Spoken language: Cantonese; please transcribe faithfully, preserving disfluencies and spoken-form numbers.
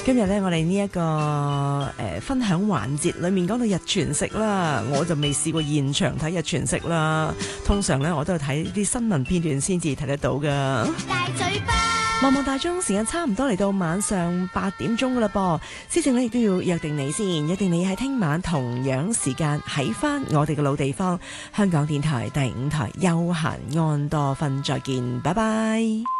今日咧，我哋呢一個誒、呃、分享環節裏面講到日全食啦，我就未試過現場睇日全食啦。通常咧，我都係睇啲新聞片段先至睇得到噶。 大嘴巴， 望望大鐘，時間差唔多嚟到晚上八點鐘噶啦噃。思靜咧亦都要約定你先，約定你喺聽晚同樣時間喺翻我哋嘅老地方，香港電台第五台休閒安多芬，再見，拜拜。